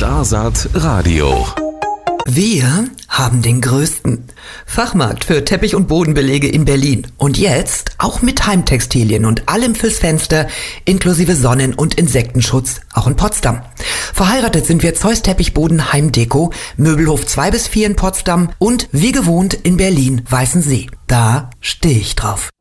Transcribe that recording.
Starsaat Radio. Wir haben den größten Fachmarkt für Teppich- und Bodenbelege in Berlin. Und jetzt auch mit Heimtextilien und allem fürs Fenster, inklusive Sonnen- und Insektenschutz, auch in Potsdam. Verheiratet sind wir Zeus Teppichboden Heimdeko, Möbelhof 2 bis 4 in Potsdam und wie gewohnt in Berlin Weißensee. Da stehe ich drauf.